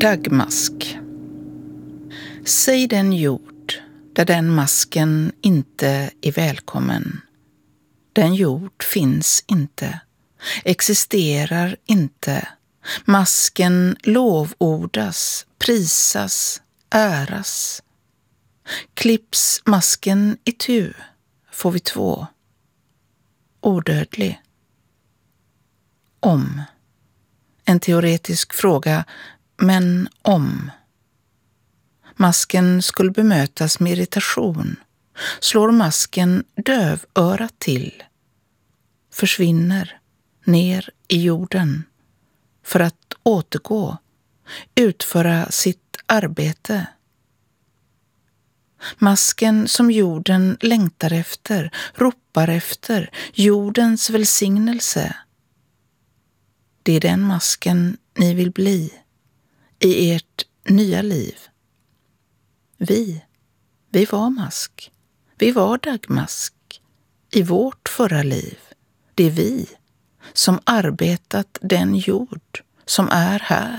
Dagmask. Säg den jord där den masken inte är välkommen. Den jord finns inte, existerar inte. Masken lovordas, prisas, äras. Klipps masken itu får vi två. Odödlig. Om. En teoretisk fråga, men om. Masken skulle bemötas med irritation. Slår masken dövörat till. Försvinner ner i jorden för att återgå, utföra sitt arbete. Masken som jorden längtar efter, ropar efter, jordens välsignelse. Det är den masken ni vill bli i ert nya liv. Vi var mask. Vi var dagmask i vårt förra liv. Det är vi som arbetat den jord som är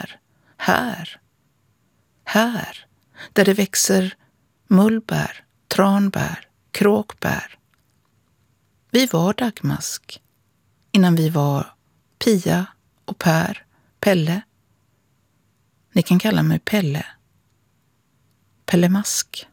här, där det växer mullbär, tranbär, kråkbär. Vi var dagmask innan vi var Pia och Per, Pelle. Ni kan kalla mig Pelle. Pelle Mask.